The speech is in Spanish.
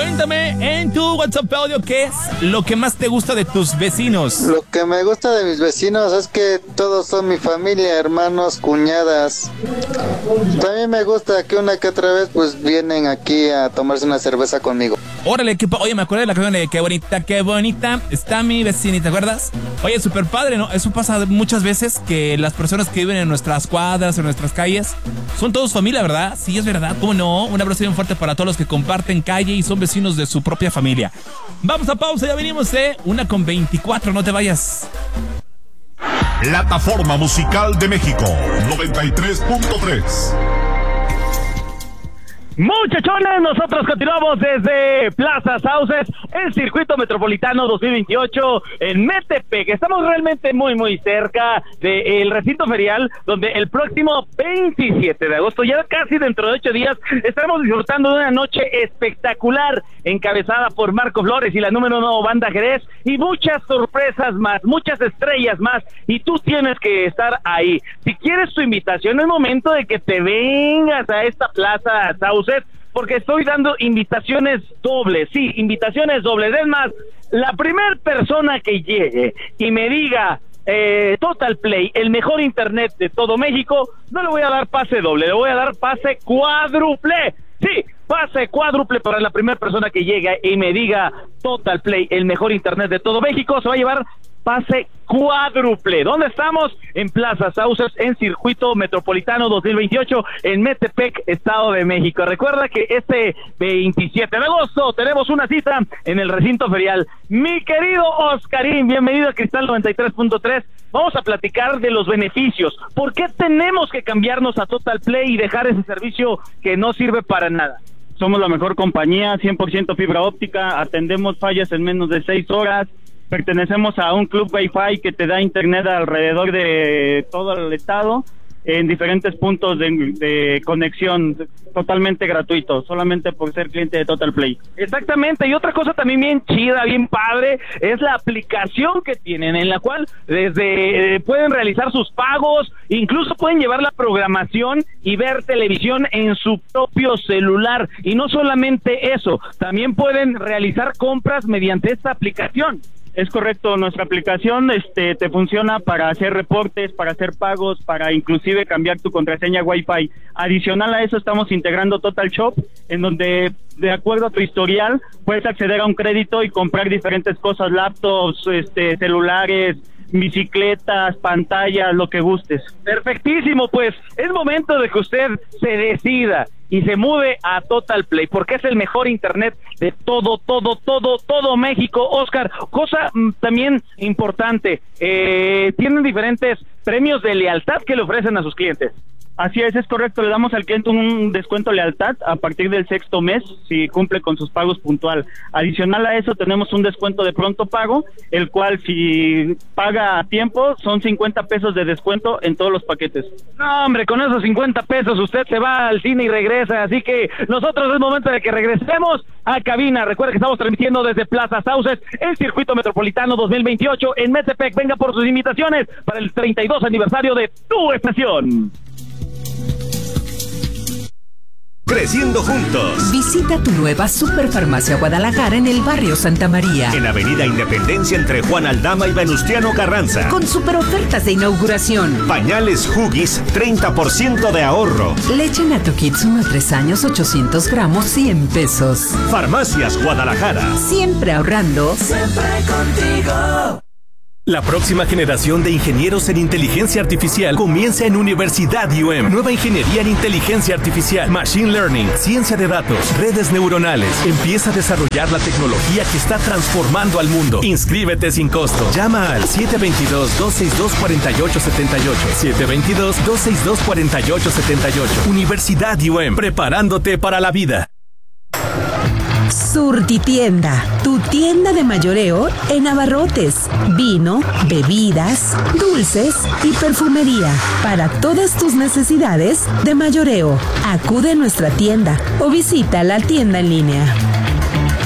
Cuéntame en tu WhatsApp audio qué es lo que más te gusta de tus vecinos. Lo que me gusta de mis vecinos es que todos son mi familia, hermanos, cuñadas. También me gusta que una que otra vez pues vienen aquí a tomarse una cerveza conmigo. Órale, oye, me acuerdo de la canción de qué bonita está mi vecinita, ¿te acuerdas? Oye, súper padre, ¿no? Eso pasa muchas veces, que las personas que viven en nuestras cuadras, en nuestras calles, son todos familia, ¿verdad? Sí, es verdad, ¿cómo no? Un abrazo bien fuerte para todos los que comparten calle y son vecinos de su propia familia. Vamos a pausa, ya venimos, 1:24, no te vayas. Plataforma Musical de México, 93.3. Muchachones, nosotros continuamos desde Plaza Sauces, el Circuito Metropolitano 2028 en Metepec. Estamos realmente muy cerca del recinto ferial, donde el próximo 27 de agosto, ya casi dentro de 8 días, estaremos disfrutando de una noche espectacular, encabezada por Marco Flores y la número 1 Banda Jerez, y muchas sorpresas más, muchas estrellas más, y tú tienes que estar ahí. Si quieres tu invitación, es momento de que te vengas a esta Plaza Sauces, porque estoy dando invitaciones dobles, sí, invitaciones dobles. Es más, la primera persona que llegue y me diga Total Play, el mejor internet de todo México, no le voy a dar pase doble, le voy a dar pase cuádruple. Sí, pase cuádruple para la primera persona que llegue y me diga Total Play, el mejor internet de todo México, se va a llevar pase cuádruple. ¿Dónde estamos? En Plaza Sauces, en Circuito Metropolitano 2028, en Metepec, Estado de México. Recuerda que este 27 de agosto tenemos una cita en el recinto ferial. Mi querido Oscarín, bienvenido a Cristal 93.3. Vamos a platicar de los beneficios. ¿Por qué tenemos que cambiarnos a Total Play y dejar ese servicio que no sirve para nada? Somos la mejor compañía, 100% fibra óptica, atendemos fallas en menos de 6 horas. Pertenecemos a un club Wi-Fi que te da internet alrededor de todo el estado, en diferentes puntos de conexión, totalmente gratuito, solamente por ser cliente de Total Play. Exactamente, y otra cosa también bien chida, bien padre, es la aplicación que tienen, en la cual desde pueden realizar sus pagos, incluso pueden llevar la programación y ver televisión en su propio celular. Y no solamente eso, también pueden realizar compras mediante esta aplicación. Es correcto, nuestra aplicación te funciona para hacer reportes, para hacer pagos, para inclusive cambiar tu contraseña Wi-Fi. Adicional a eso estamos integrando Total Shop, en donde de acuerdo a tu historial puedes acceder a un crédito y comprar diferentes cosas, laptops, celulares, bicicletas, pantallas, lo que gustes. Perfectísimo, pues es momento de que usted se decida y se mude a Total Play, porque es el mejor internet de todo México. Oscar, cosa también importante, tienen diferentes premios de lealtad que le ofrecen a sus clientes. Así es correcto, le damos al cliente un descuento lealtad a partir del 6º mes si cumple con sus pagos puntual. Adicional a eso tenemos un descuento de pronto pago, el cual si paga a tiempo son 50 pesos de descuento en todos los paquetes. No, hombre, con esos 50 pesos usted se va al cine y regresa, así que nosotros es momento de que regresemos a cabina. Recuerda que estamos transmitiendo desde Plaza Sauces, el Circuito Metropolitano 2028 en Metepec. Venga por sus invitaciones para el 32 aniversario de tu estación. Creciendo juntos. Visita tu nueva Superfarmacia Guadalajara en el barrio Santa María, en Avenida Independencia entre Juan Aldama y Venustiano Carranza, con super ofertas de inauguración. Pañales Huggies, 30% de ahorro. Leche Nato Kids 1 a 3 años, 800 gramos, 100 pesos. Farmacias Guadalajara. Siempre ahorrando. Siempre contigo. La próxima generación de ingenieros en inteligencia artificial comienza en Universidad UM. Nueva ingeniería en inteligencia artificial, machine learning, ciencia de datos, redes neuronales. Empieza a desarrollar la tecnología que está transformando al mundo. Inscríbete sin costo. Llama al 722-262-4878. 722-262-4878. Universidad UM, preparándote para la vida. Surtitienda, tu tienda de mayoreo en abarrotes, vino, bebidas, dulces y perfumería. Para todas tus necesidades de mayoreo, acude a nuestra tienda o visita la tienda en línea.